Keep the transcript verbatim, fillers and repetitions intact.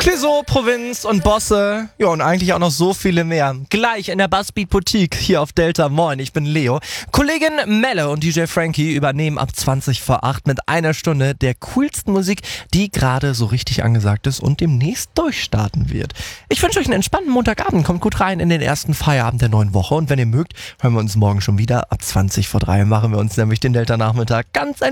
Clouseau, Provinz und Bosse. Ja, und eigentlich auch noch so viele mehr. Gleich in der Buzzbeat Boutique hier auf Delta. Moin, ich bin Leo. Kollegin Melle und D J Frankie übernehmen ab zwanzig vor acht mit einer Stunde der coolsten Musik, die gerade so richtig angesagt ist und demnächst durchstarten wird. Ich wünsche euch einen entspannten Montagabend. Kommt gut rein in den ersten Feierabend der neuen Woche. Und wenn ihr mögt, hören wir uns morgen schon wieder. Ab zwanzig vor drei machen wir uns nämlich den Delta-Nachmittag ganz entspannt.